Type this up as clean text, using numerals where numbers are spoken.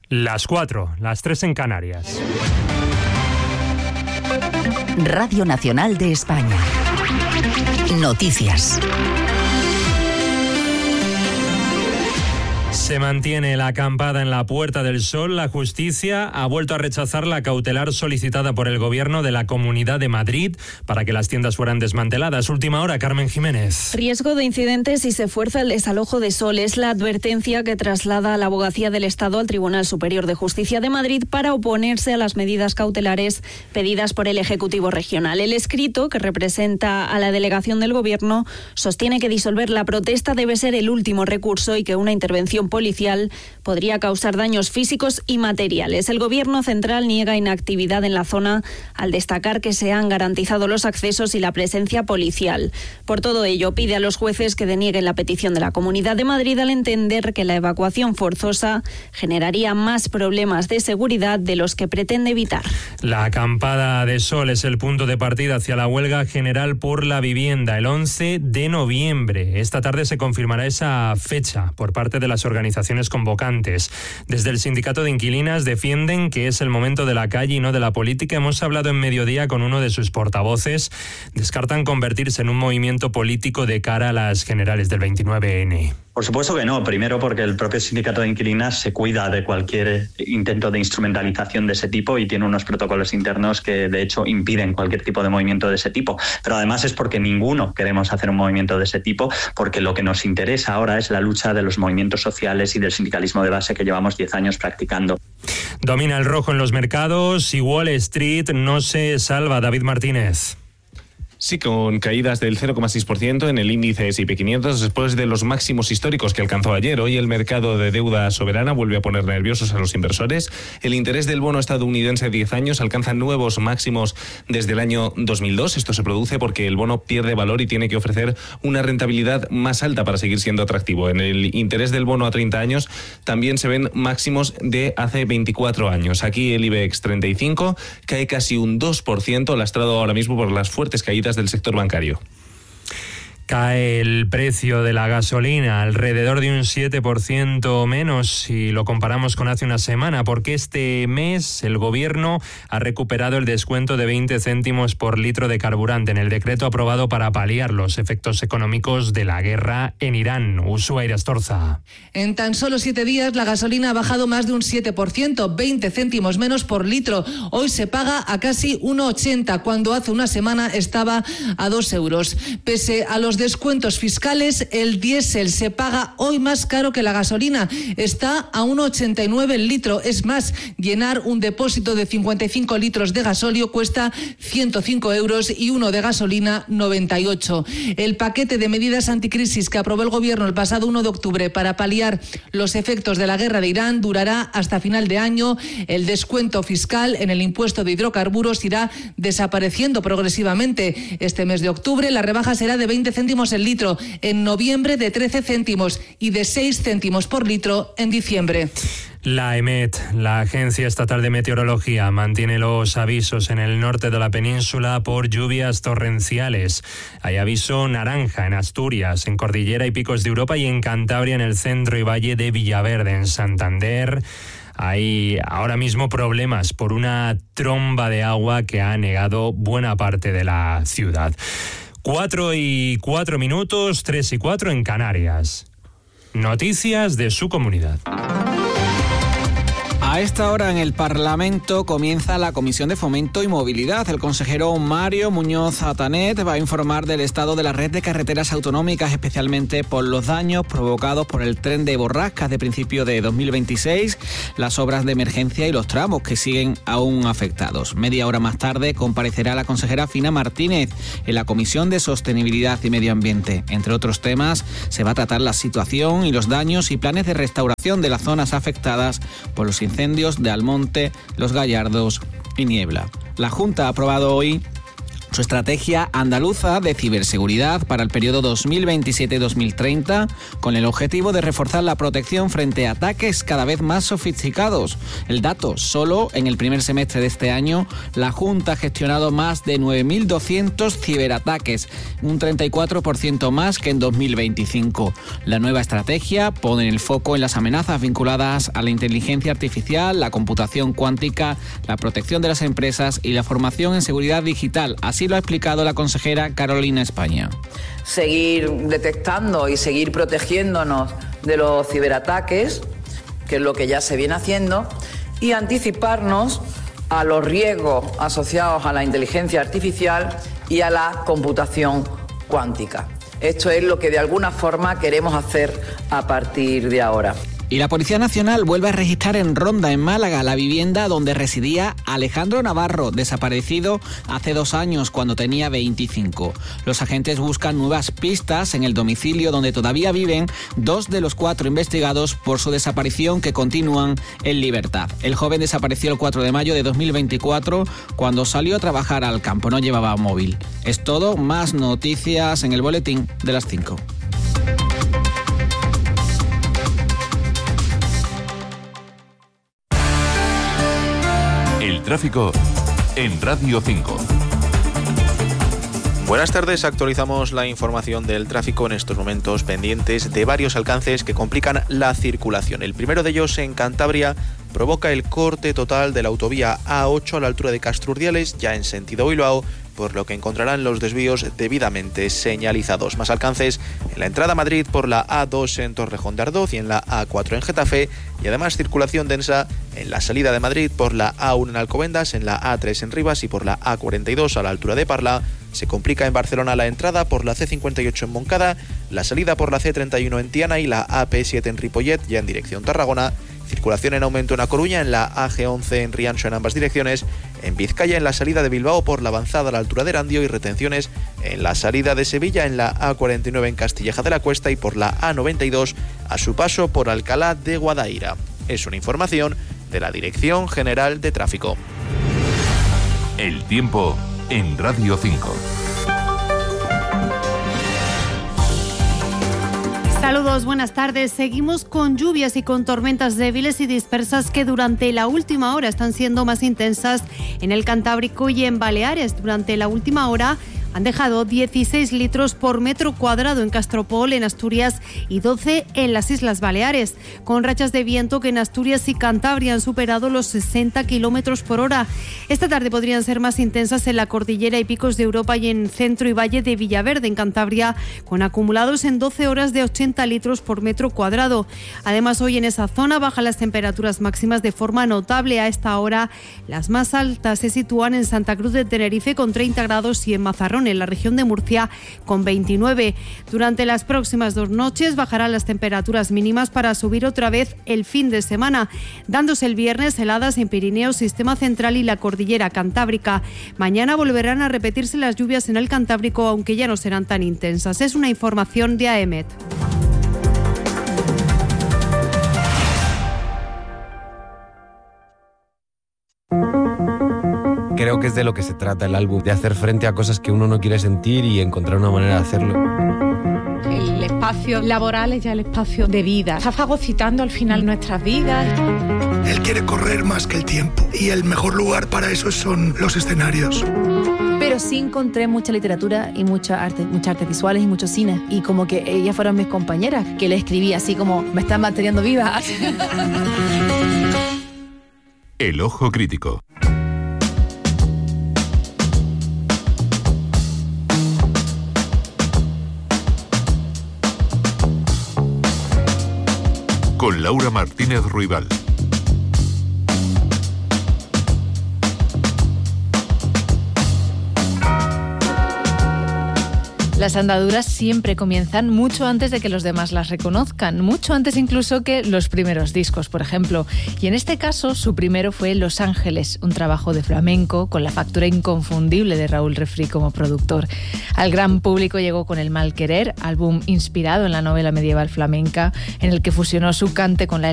Las 4, las 3 en Canarias. Radio Nacional de España. Noticias. Se mantiene la acampada en la Puerta del Sol. La justicia ha vuelto a rechazar la cautelar solicitada por el Gobierno de la Comunidad de Madrid para que las tiendas fueran desmanteladas. Última hora, Carmen Jiménez. Riesgo de incidentes si se fuerza el desalojo de Sol. Es la advertencia que traslada la Abogacía del Estado al Tribunal Superior de Justicia de Madrid para oponerse a las medidas cautelares pedidas por el Ejecutivo Regional. El escrito, que representa a la delegación del Gobierno, sostiene que disolver la protesta debe ser el último recurso y que una intervención policial podría causar daños físicos y materiales. El Gobierno central niega inactividad en la zona al destacar que se han garantizado los accesos y la presencia policial. Por todo ello, pide a los jueces que denieguen la petición de la Comunidad de Madrid al entender que la evacuación forzosa generaría más problemas de seguridad de los que pretende evitar. La acampada de Sol es el punto de partida hacia la huelga general por la vivienda el 11 de noviembre. Esta tarde se confirmará esa fecha por parte de las organizaciones convocantes. Desde el Sindicato de Inquilinas defienden que es el momento de la calle y no de la política. Hemos hablado en Mediodía con uno de sus portavoces. Descartan convertirse en un movimiento político de cara a las generales del 29N. Por supuesto que no. Primero porque el propio Sindicato de Inquilinas se cuida de cualquier intento de instrumentalización de ese tipo y tiene unos protocolos internos que de hecho impiden cualquier tipo de movimiento de ese tipo. Pero además es porque ninguno queremos hacer un movimiento de ese tipo, porque lo que nos interesa ahora es la lucha de los movimientos sociales y del sindicalismo de base que llevamos 10 años practicando. Domina el rojo en los mercados y Wall Street no se salva. David Martínez. Sí, con caídas del 0,6% en el índice S&P 500 después de los máximos históricos que alcanzó ayer. Hoy el mercado de deuda soberana vuelve a poner nerviosos a los inversores. El interés del bono estadounidense de 10 años alcanza nuevos máximos desde el año 2002. Esto se produce porque el bono pierde valor y tiene que ofrecer una rentabilidad más alta para seguir siendo atractivo. En el interés del bono a 30 años también se ven máximos de hace 24 años. Aquí el IBEX 35 cae casi un 2%, lastrado ahora mismo por las fuertes caídas del sector bancario. Cae el precio de la gasolina alrededor de un 7% menos si lo comparamos con hace una semana, porque este mes el Gobierno ha recuperado el descuento de 20 céntimos por litro de carburante en el decreto aprobado para paliar los efectos económicos de la guerra en Irán. Ushuaia Astorza. En tan solo 7 días la gasolina ha bajado más de un 7%, 20 céntimos menos por litro. Hoy se paga a casi 1,80, cuando hace una semana estaba a 2 euros. Pese a los descuentos fiscales, el diésel se paga hoy más caro que la gasolina. Está a 1,89 el litro. Es más, llenar un depósito de 55 litros de gasóleo cuesta 105 euros y uno de gasolina 98. El paquete de medidas anticrisis que aprobó el Gobierno el pasado 1 de octubre para paliar los efectos de la guerra de Irán durará hasta final de año. El descuento fiscal en el impuesto de hidrocarburos irá desapareciendo progresivamente. Este mes de octubre la rebaja será de 20 céntimos el litro, en noviembre de 13 céntimos y de 6 céntimos por litro en diciembre. La EMET, la Agencia Estatal de Meteorología, mantiene los avisos en el norte de la península por lluvias torrenciales. Hay aviso naranja en Asturias, en Cordillera y Picos de Europa y en Cantabria, en el centro y valle de Villaverde, en Santander. Hay ahora mismo problemas por una tromba de agua que ha anegado buena parte de la ciudad. 4:04, 3:04 en Canarias. Noticias de su comunidad. A esta hora en el Parlamento comienza la Comisión de Fomento y Movilidad. El consejero Mario Muñoz Atanet va a informar del estado de la red de carreteras autonómicas, especialmente por los daños provocados por el tren de Borrascas de principio de 2026, las obras de emergencia y los tramos que siguen aún afectados. Media hora más tarde comparecerá la consejera Fina Martínez en la Comisión de Sostenibilidad y Medio Ambiente. Entre otros temas, se va a tratar la situación y los daños y planes de restauración de las zonas afectadas por los incendios de Almonte, Los Gallardos y Niebla. La Junta ha aprobado hoy su estrategia andaluza de ciberseguridad para el periodo 2027-2030, con el objetivo de reforzar la protección frente a ataques cada vez más sofisticados. El dato, solo en el primer semestre de este año, la Junta ha gestionado más de 9.200 ciberataques, un 34% más que en 2025. La nueva estrategia pone el foco en las amenazas vinculadas a la inteligencia artificial, la computación cuántica, la protección de las empresas y la formación en seguridad digital. Así lo ha explicado la consejera Carolina España. Seguir detectando y seguir protegiéndonos de los ciberataques, que es lo que ya se viene haciendo, y anticiparnos a los riesgos asociados a la inteligencia artificial y a la computación cuántica. Esto es lo que de alguna forma queremos hacer a partir de ahora. Y la Policía Nacional vuelve a registrar en Ronda, en Málaga, la vivienda donde residía Alejandro Navarro, desaparecido hace 2 años cuando tenía 25. Los agentes buscan nuevas pistas en el domicilio donde todavía viven 2 de los 4 investigados por su desaparición, que continúan en libertad. El joven desapareció el 4 de mayo de 2024 cuando salió a trabajar al campo. No llevaba móvil. Es todo. Más noticias en el boletín de las 5. El tráfico en Radio 5. Buenas tardes, actualizamos la información del tráfico en estos momentos pendientes de varios alcances que complican la circulación. El primero de ellos en Cantabria provoca el corte total de la autovía A8 a la altura de Castrurdiales, ya en sentido Bilbao, por lo que encontrarán los desvíos debidamente señalizados. Más alcances en la entrada a Madrid por la A2 en Torrejón de Ardoz y en la A4 en Getafe, y además circulación densa en la salida de Madrid por la A1 en Alcobendas, en la A3 en Rivas y por la A42 a la altura de Parla. Se complica en Barcelona la entrada por la C58 en Moncada, la salida por la C31 en Tiana y la AP7 en Ripollet, ya en dirección Tarragona. Circulación en aumento en A Coruña, en la AG11 en Rianxo en ambas direcciones, en Vizcaya en la salida de Bilbao por la avanzada a la altura de Erandio, y retenciones en la salida de Sevilla en la A49 en Castilleja de la Cuesta y por la A92 a su paso por Alcalá de Guadaira. Es una información de la Dirección General de Tráfico. El tiempo en Radio 5. Saludos, buenas tardes. Seguimos con lluvias y con tormentas débiles y dispersas que durante la última hora están siendo más intensas en el Cantábrico y en Baleares. Durante la última hora han dejado 16 litros por metro cuadrado en Castropol, en Asturias, y 12 en las Islas Baleares, con rachas de viento que en Asturias y Cantabria han superado los 60 kilómetros por hora. Esta tarde podrían ser más intensas en la cordillera y picos de Europa y en centro y valle de Villaverde, en Cantabria, con acumulados en 12 horas de 80 litros por metro cuadrado. Además, hoy en esa zona bajan las temperaturas máximas de forma notable. A esta hora, las más altas se sitúan en Santa Cruz de Tenerife con 30 grados y en Mazarrón, en la región de Murcia, con 29. Durante las próximas 2 noches bajarán las temperaturas mínimas para subir otra vez el fin de semana, dándose el viernes heladas en Pirineos, Sistema Central y la cordillera cantábrica. Mañana volverán a repetirse las lluvias en el Cantábrico, aunque ya no serán tan intensas. Es una información de AEMET. Creo que es de lo que se trata el álbum, de hacer frente a cosas que uno no quiere sentir y encontrar una manera de hacerlo. El espacio laboral es ya el espacio de vida. Está fagocitando al final nuestras vidas. Él quiere correr más que el tiempo y el mejor lugar para eso son los escenarios. Pero sí encontré mucha literatura y muchas artes visuales y mucho cine. Y como que ellas fueron mis compañeras, que le escribí así como, me están manteniendo viva. El ojo crítico. Con Laura Martínez Ruibal. Las andaduras siempre comienzan mucho antes de que los demás las reconozcan, mucho antes incluso que los primeros discos, por ejemplo. Y en este caso, su primero fue Los Ángeles, un trabajo de flamenco con la factura inconfundible de Raúl Refri como productor. Al gran público llegó con El Mal Querer, álbum inspirado en la novela medieval flamenca, en el que fusionó su cante con la